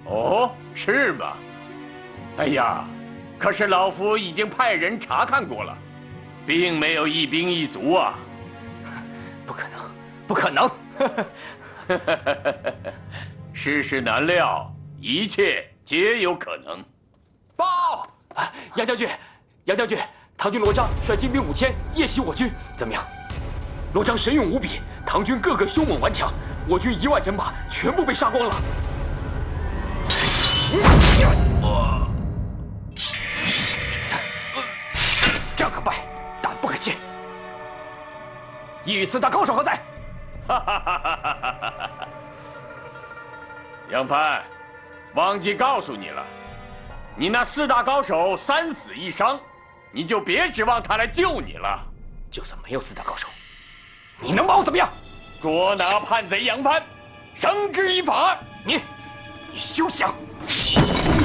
哦，是吗？哎呀，可是老夫已经派人查看过了，并没有一兵一卒啊！ 不可能，不可能！ 世事难料，一切皆有可能。 报！杨将军，杨将军，唐军罗章率精兵5000夜袭我军，怎么样？罗章神勇无比，唐军个个凶猛顽强，我军1万人马全部被杀光了。战可败，胆不可泄。一4大高手何在？ 杨帆，忘记告诉你了，你那4大高手3死1伤，你就别指望他来救你了。 就算没有4大高手，你能把我怎么样？ 捉拿叛贼杨帆，绳之以法。 你休想！